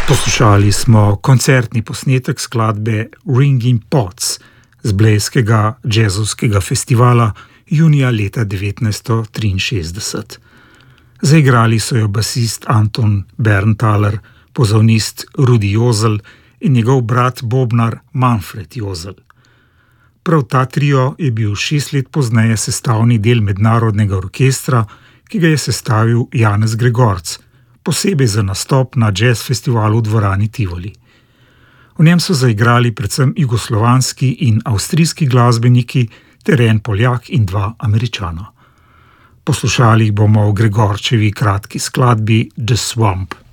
Poslušali smo koncertni posnetek skladbe Ringing Pots z blejskega džezovskega festivala junija leta 1963. Zaigrali so jo basist Anton Berntaler, pozavnist Rudi Jozl in njegov brat bobnar Manfred Jozl. Prav ta trio je bil 6 let pozneje sestavni del mednarodnega orkestra, ki ga je sestavil Janez Gregorc, posebej za nastop na jazz festivalu v dvorani Tivoli. V njem so zaigrali predvsem jugoslovanski in avstrijski glasbeniki ter en Poljak in 2 Američana. Poslušali jih bomo v Gregorčevi kratki skladbi The Swamp.